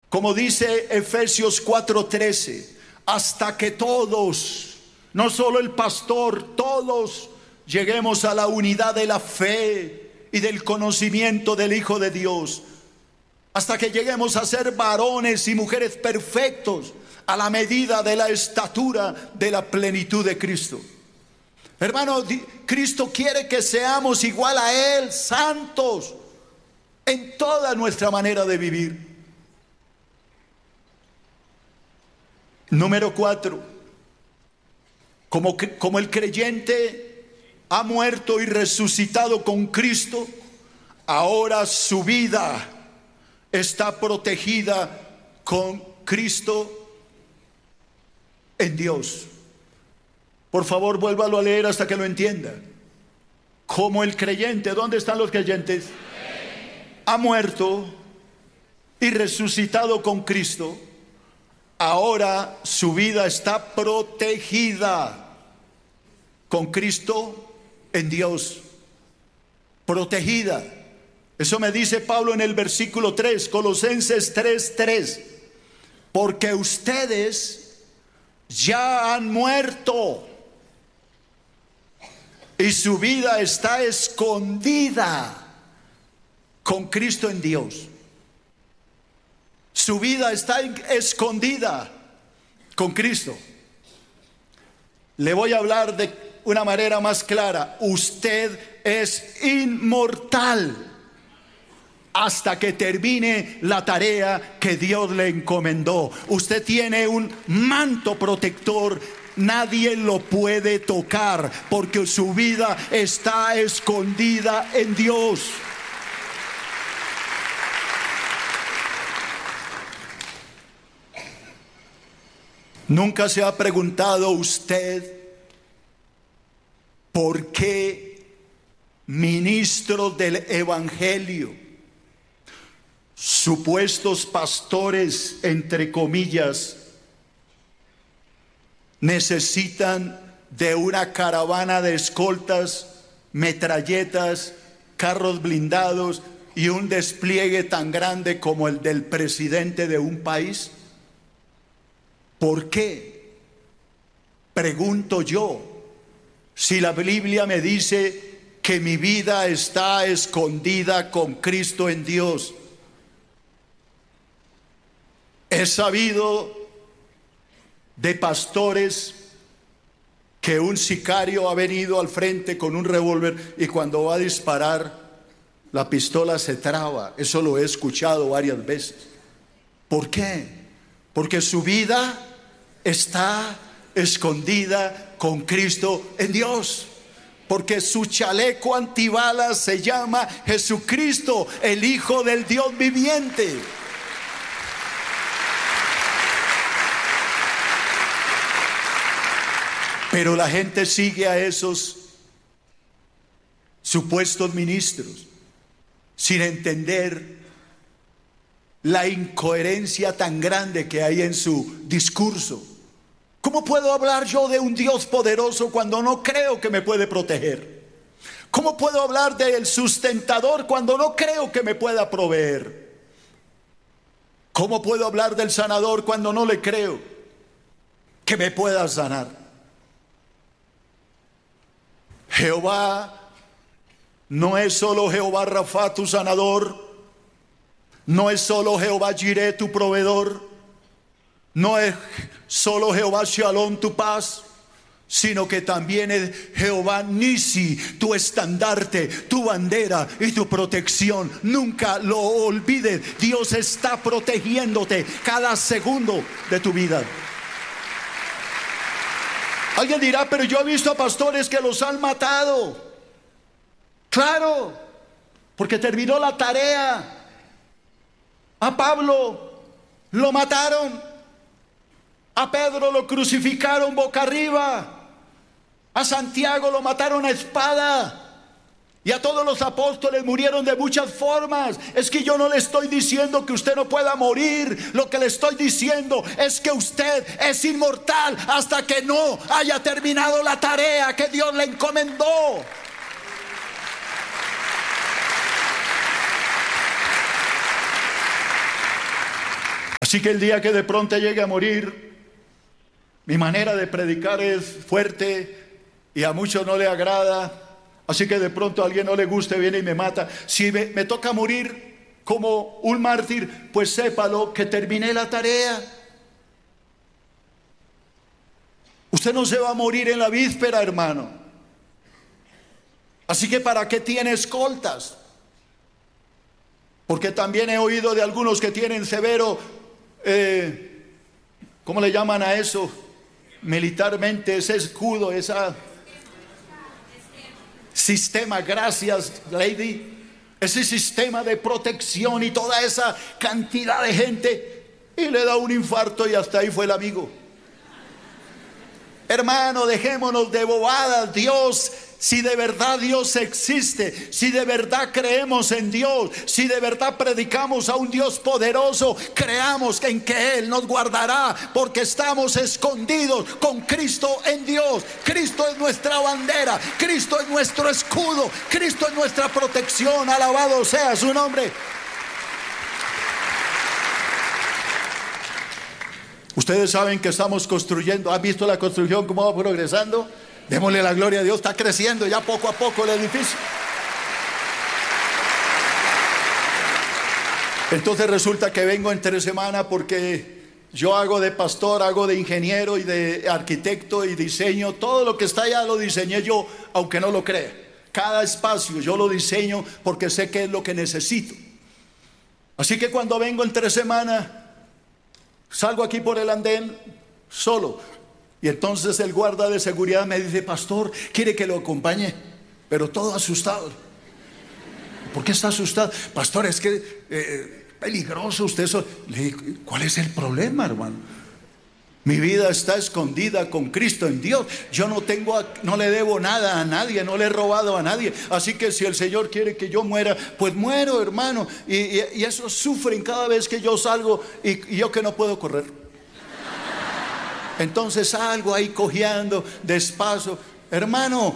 Como dice Efesios 4:13, hasta que todos, no solo el pastor, todos lleguemos a la unidad de la fe y del conocimiento del Hijo de Dios, hasta que lleguemos a ser varones y mujeres perfectos a la medida de la estatura de la plenitud de Cristo. Hermano, Cristo quiere que seamos igual a Él, santos en toda nuestra manera de vivir. Número 4, como el creyente ha muerto y resucitado con Cristo, ahora su vida está protegida con Cristo en Dios. Por favor, vuélvalo a leer hasta que lo entienda. Como el creyente, ¿dónde están los creyentes? Ha muerto y resucitado con Cristo, ahora su vida está protegida con Cristo en Dios. Protegida. Eso me dice Pablo en el versículo 3, Colosenses 3:3. Porque ustedes ya han muerto y su vida está escondida con Cristo en Dios. Su vida está escondida con Cristo. Le voy a hablar de una manera más clara. Usted es inmortal hasta que termine la tarea que Dios le encomendó. Usted tiene un manto protector. Nadie lo puede tocar porque su vida está escondida en Dios. ¿Nunca se ha preguntado usted por qué ministros del Evangelio, supuestos pastores, entre comillas, necesitan de una caravana de escoltas, metralletas, carros blindados y un despliegue tan grande como el del presidente de un país? ¿Por qué? Pregunto yo, si la Biblia me dice que mi vida está escondida con Cristo en Dios. He sabido de pastores que un sicario ha venido al frente con un revólver y cuando va a disparar, la pistola se traba. Eso lo he escuchado varias veces. ¿Por qué? Porque su vida está escondida con Cristo en Dios. Porque su chaleco antibalas se llama Jesucristo, el Hijo del Dios viviente. Pero la gente sigue a esos supuestos ministros sin entender la incoherencia tan grande que hay en su discurso. ¿Cómo puedo hablar yo de un Dios poderoso cuando no creo que me puede proteger? ¿Cómo puedo hablar del sustentador cuando no creo que me pueda proveer? ¿Cómo puedo hablar del sanador cuando no le creo que me pueda sanar? Jehová no es solo Jehová Rafa, tu sanador. No es solo Jehová Jireh, tu proveedor. No es solo Jehová Shalom, tu paz, sino que también es Jehová Nisi, tu estandarte, tu bandera y tu protección. Nunca lo olvides. Dios está protegiéndote cada segundo de tu vida. Alguien dirá, pero yo he visto a pastores que los han matado. Claro, porque terminó la tarea. A Pablo lo mataron. A Pedro lo crucificaron boca arriba. A Santiago lo mataron a espada. Y a todos los apóstoles murieron de muchas formas. Es que yo no le estoy diciendo que usted no pueda morir. Lo que le estoy diciendo es que usted es inmortal hasta que no haya terminado la tarea que Dios le encomendó. Así que el día que de pronto llegue a morir, mi manera de predicar es fuerte y a muchos no le agrada. Así que de pronto a alguien no le guste, viene y me mata. Si me toca morir como un mártir, pues sépalo que terminé la tarea. Usted no se va a morir en la víspera, hermano. Así que ¿para qué tiene escoltas? Porque también he oído de algunos que tienen severo, ¿cómo le llaman a eso? Militarmente, ese escudo, esa sistema, gracias Lady, ese sistema de protección y toda esa cantidad de gente, y le da un infarto y hasta ahí fue el amigo. Hermano, dejémonos de bobadas. Dios, si de verdad Dios existe, si de verdad creemos en Dios, si de verdad predicamos a un Dios poderoso, creamos en que Él nos guardará, porque estamos escondidos con Cristo en Dios. Cristo es nuestra bandera, Cristo es nuestro escudo, Cristo es nuestra protección. Alabado sea su nombre. Ustedes saben que estamos construyendo. ¿Han visto la construcción cómo va progresando? Démosle la gloria a Dios. Está creciendo ya poco a poco el edificio. Entonces resulta que vengo entre semana porque yo hago de pastor, hago de ingeniero y de arquitecto y diseño. Todo lo que está allá lo diseñé yo, aunque no lo crea. Cada espacio yo lo diseño porque sé que es lo que necesito. Así que cuando vengo entre semana, salgo aquí por el andén solo. Y entonces el guarda de seguridad me dice: pastor, ¿quiere que lo acompañe? Pero todo asustado. ¿Por qué está asustado? Pastor, es que peligroso usted. Le digo: ¿cuál es el problema, hermano? Mi vida está escondida con Cristo en Dios. Yo no le debo nada a nadie, no le he robado a nadie. Así que si el Señor quiere que yo muera, pues muero, hermano. Y eso sufren cada vez que yo salgo y yo que no puedo correr. Entonces salgo ahí cojeando despacio. Hermano,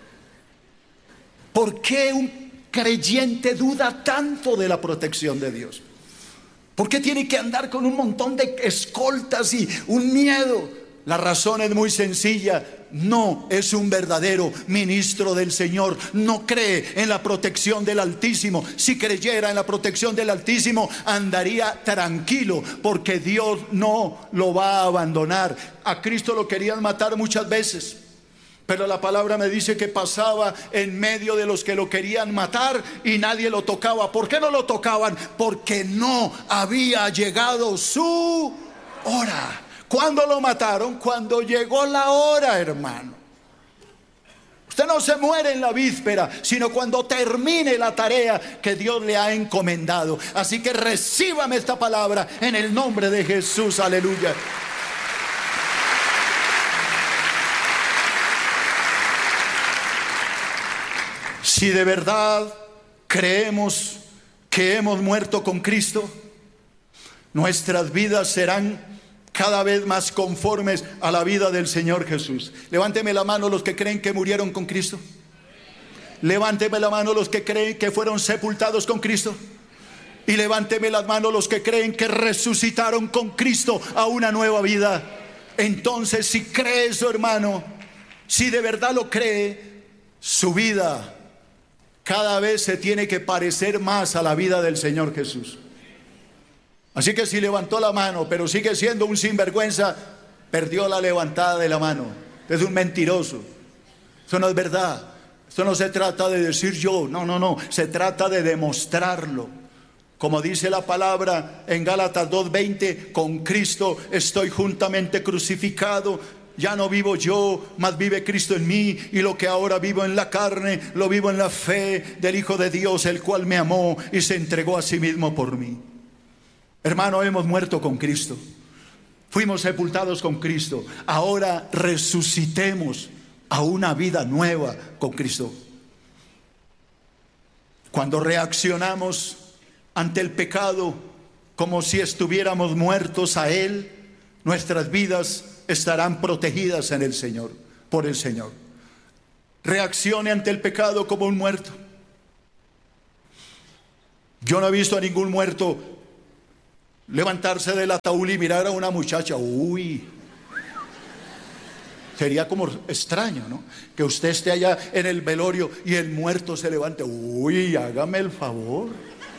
¿por qué un creyente duda tanto de la protección de Dios? ¿Por qué tiene que andar con un montón de escoltas y un miedo? La razón es muy sencilla: no es un verdadero ministro del Señor, no cree en la protección del Altísimo. Si creyera en la protección del Altísimo, andaría tranquilo, porque Dios no lo va a abandonar. A Cristo lo querían matar muchas veces, pero la palabra me dice que pasaba en medio de los que lo querían matar y nadie lo tocaba. ¿Por qué no lo tocaban? Porque no había llegado su hora. ¿Cuándo lo mataron? Cuando llegó la hora, hermano. Usted no se muere en la víspera, sino cuando termine la tarea que Dios le ha encomendado. Así que recíbame esta palabra en el nombre de Jesús. Aleluya. Si de verdad creemos que hemos muerto con Cristo, nuestras vidas serán cada vez más conformes a la vida del Señor Jesús. Levánteme la mano los que creen que murieron con Cristo. Levánteme la mano los que creen que fueron sepultados con Cristo. Y levánteme las manos los que creen que resucitaron con Cristo a una nueva vida. Entonces, si cree eso, hermano, si de verdad lo cree, su vida cada vez se tiene que parecer más a la vida del Señor Jesús. Así que si levantó la mano, pero sigue siendo un sinvergüenza, perdió la levantada de la mano. Es un mentiroso. Eso no es verdad. Esto no se trata de decir yo. No. Se trata de demostrarlo. Como dice la palabra en Gálatas 2:20, con Cristo estoy juntamente crucificado. Ya no vivo yo, mas vive Cristo en mí, y lo que ahora vivo en la carne, lo vivo en la fe del Hijo de Dios, el cual me amó y se entregó a sí mismo por mí. Hermano, hemos muerto con Cristo, fuimos sepultados con Cristo, ahora resucitemos a una vida nueva con Cristo. Cuando reaccionamos ante el pecado como si estuviéramos muertos a Él, nuestras vidas estarán protegidas en el Señor, por el Señor. Reaccione ante el pecado como un muerto. Yo no he visto a ningún muerto levantarse del ataúd y mirar a una muchacha. Uy, sería como extraño, ¿no? Que usted esté allá en el velorio y el muerto se levante. Uy, hágame el favor.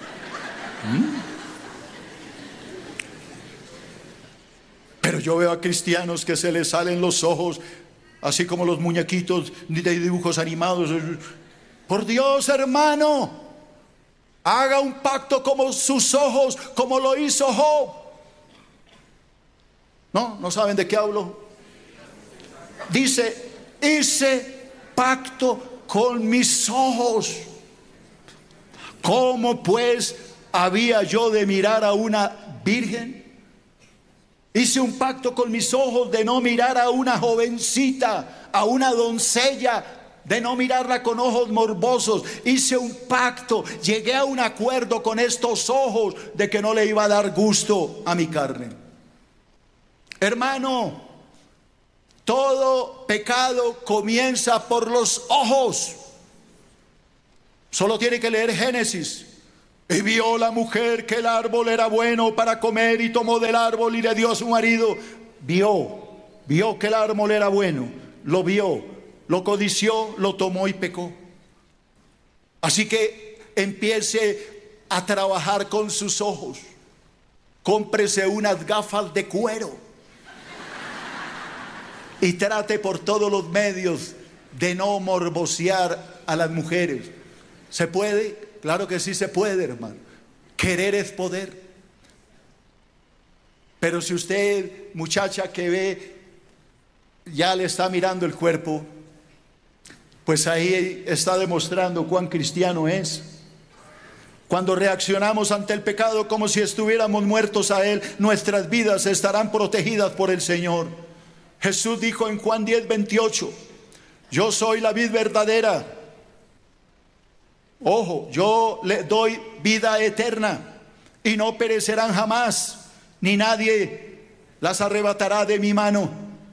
Pero yo veo a cristianos que se les salen los ojos, así como los muñequitos de dibujos animados. Por Dios, hermano, haga un pacto como sus ojos, como lo hizo Job. ¿No saben de qué hablo? Dice, hice pacto con mis ojos. ¿Cómo pues había yo de mirar a una virgen? Hice un pacto con mis ojos de no mirar a una jovencita, a una doncella, de no mirarla con ojos morbosos. Hice un pacto, llegué a un acuerdo con estos ojos de que no le iba a dar gusto a mi carne. Hermano, todo pecado comienza por los ojos. Solo tiene que leer Génesis. Y vio la mujer que el árbol era bueno para comer y tomó del árbol y le dio a su marido. Vio que el árbol era bueno, lo vio, lo codició, lo tomó y pecó. Así que empiece a trabajar con sus ojos. Cómprese unas gafas de cuero y trate por todos los medios de no morbosear a las mujeres. ¿Se puede? Claro que sí se puede, hermano. Querer es poder. Pero si usted, muchacha que ve, ya le está mirando el cuerpo, pues ahí está demostrando cuán cristiano es. Cuando reaccionamos ante el pecado como si estuviéramos muertos a él, nuestras vidas estarán protegidas por el Señor. Jesús dijo en Juan 10:28, yo soy la vid verdadera. Ojo, yo le doy vida eterna y no perecerán jamás, ni nadie las arrebatará de mi mano.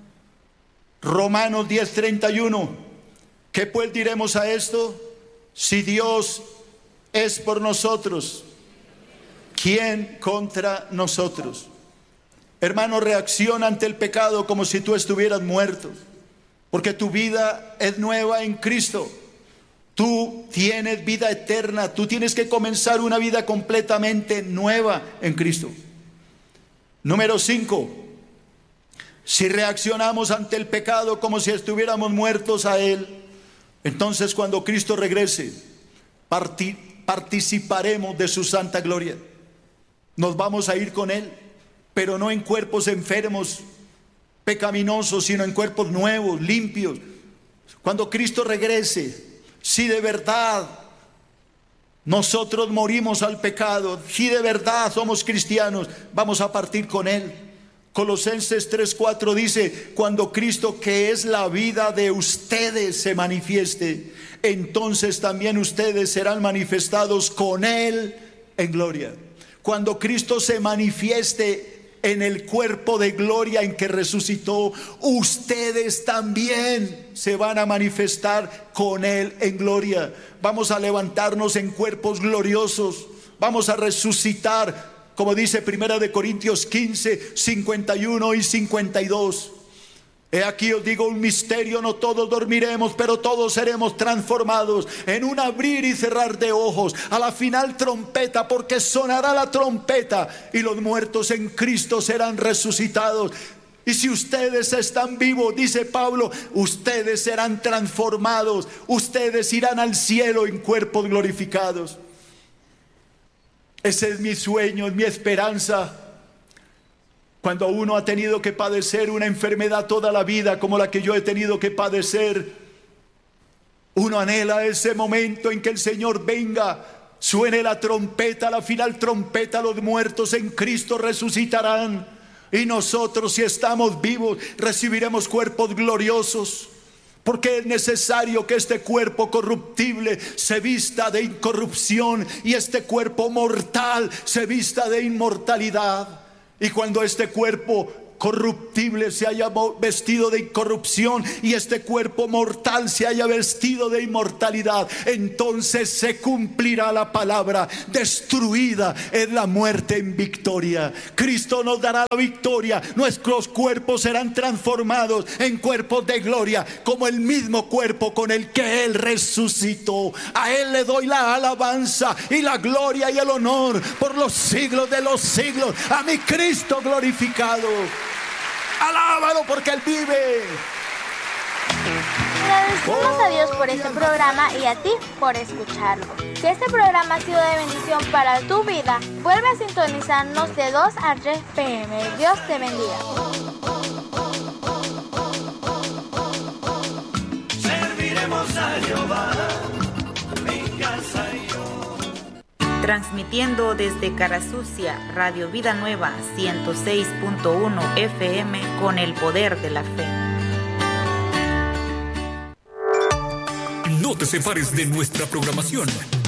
Romanos 10:31, ¿qué pues diremos a esto? Si Dios es por nosotros, ¿quién contra nosotros? Hermano, reacciona ante el pecado como si tú estuvieras muerto, porque tu vida es nueva en Cristo. Tú tienes vida eterna, tú tienes que comenzar una vida completamente nueva en Cristo. Número 5, si reaccionamos ante el pecado como si estuviéramos muertos a él, entonces cuando Cristo regrese, participaremos de su santa gloria. Nos vamos a ir con él, pero no en cuerpos enfermos, pecaminosos, sino en cuerpos nuevos, limpios. Cuando Cristo regrese, si de verdad nosotros morimos al pecado, si de verdad somos cristianos, vamos a partir con él. Colosenses 3:4 dice, cuando Cristo, que es la vida de ustedes, se manifieste, entonces también ustedes serán manifestados con él en gloria. Cuando Cristo se manifieste en el cuerpo de gloria en que resucitó, ustedes también se van a manifestar con él en gloria. Vamos a levantarnos en cuerpos gloriosos, vamos a resucitar, como dice 1 Corintios 15, 51 y 52. He aquí os digo un misterio, no todos dormiremos, pero todos seremos transformados en un abrir y cerrar de ojos, a la final trompeta, porque sonará la trompeta y los muertos en Cristo serán resucitados. Y si ustedes están vivos, dice Pablo, ustedes serán transformados, ustedes irán al cielo en cuerpos glorificados. Ese es mi sueño, es mi esperanza. Cuando uno ha tenido que padecer una enfermedad toda la vida como la que yo he tenido que padecer, uno anhela ese momento en que el Señor venga, suene la trompeta, la final trompeta, los muertos en Cristo resucitarán y nosotros, si estamos vivos, recibiremos cuerpos gloriosos, porque es necesario que este cuerpo corruptible se vista de incorrupción y este cuerpo mortal se vista de inmortalidad. Y cuando este cuerpo corruptible se haya vestido de incorrupción y este cuerpo mortal se haya vestido de inmortalidad, entonces se cumplirá la palabra: destruida es la muerte en victoria. Cristo nos dará la victoria. Nuestros cuerpos serán transformados en cuerpos de gloria, como el mismo cuerpo con el que Él resucitó. A Él le doy la alabanza y la gloria y el honor por los siglos de los siglos. A mi Cristo glorificado. Alábalo porque Él vive. Agradecemos a Dios por este programa y a ti por escucharlo. Si este programa ha sido de bendición para tu vida, vuelve a sintonizarnos de 2 a 3 p.m. Dios te bendiga. Serviremos a Jehová, mi casa y yo. Transmitiendo desde Carasucia, Radio Vida Nueva 106.1 FM con el poder de la fe. No te separes de nuestra programación.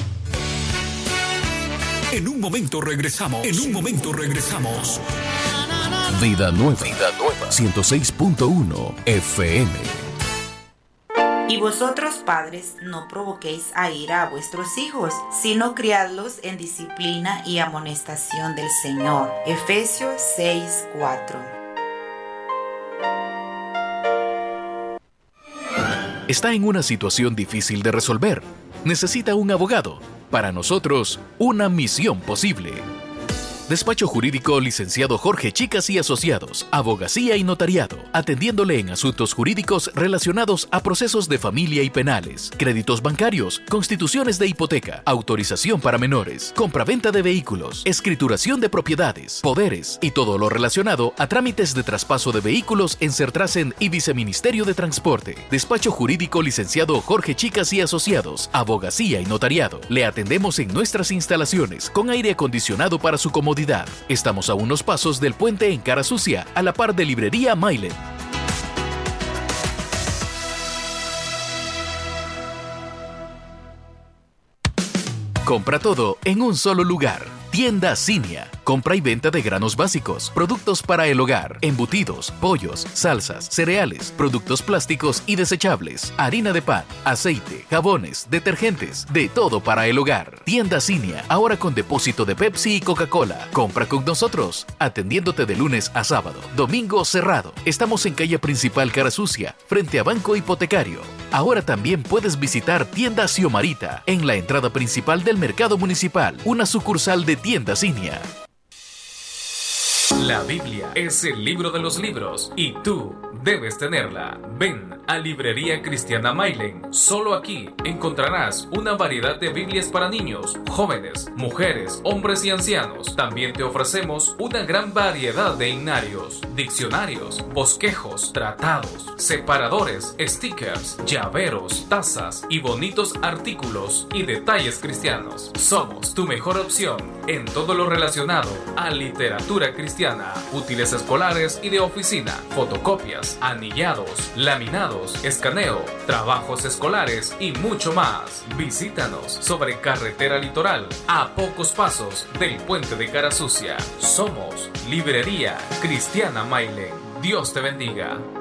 En un momento regresamos. Vida Nueva 106.1 FM. Y vosotros, padres, no provoquéis a ira a vuestros hijos, sino criadlos en disciplina y amonestación del Señor. Efesios 6:4. Está en una situación difícil de resolver. Necesita un abogado. Para nosotros, una misión posible. Despacho Jurídico Licenciado Jorge Chicas y Asociados, Abogacía y Notariado, atendiéndole en asuntos jurídicos relacionados a procesos de familia y penales, créditos bancarios, constituciones de hipoteca, autorización para menores, compraventa de vehículos, escrituración de propiedades, poderes y todo lo relacionado a trámites de traspaso de vehículos en Sertrasen y Viceministerio de Transporte. Despacho Jurídico Licenciado Jorge Chicas y Asociados, Abogacía y Notariado. Le atendemos en nuestras instalaciones con aire acondicionado para su comodidad. Estamos a unos pasos del puente en Carasucia, a la par de Librería Mailen. Compra todo en un solo lugar. Tienda Cinia. Compra y venta de granos básicos, productos para el hogar, embutidos, pollos, salsas, cereales, productos plásticos y desechables, harina de pan, aceite, jabones, detergentes, de todo para el hogar. Tienda Cinia, ahora con depósito de Pepsi y Coca-Cola. Compra con nosotros, atendiéndote de lunes a sábado, domingo cerrado. Estamos en calle principal Carasucia, frente a Banco Hipotecario. Ahora también puedes visitar Tienda Xiomarita, en la entrada principal del Mercado Municipal, una sucursal de Tienda Cinia. La Biblia es el libro de los libros y tú debes tenerla. Ven a Librería Cristiana Mailen. Solo aquí encontrarás una variedad de Biblias para niños, jóvenes, mujeres, hombres y ancianos. También te ofrecemos una gran variedad de himnarios, diccionarios, bosquejos, tratados, separadores, stickers, llaveros, tazas y bonitos artículos y detalles cristianos. Somos tu mejor opción en todo lo relacionado a literatura cristiana, útiles escolares y de oficina, fotocopias, anillados, laminados, escaneo, trabajos escolares y mucho más. Visítanos sobre Carretera Litoral, a pocos pasos del puente de Carasucia. Somos Librería Cristiana Mailen. Dios te bendiga.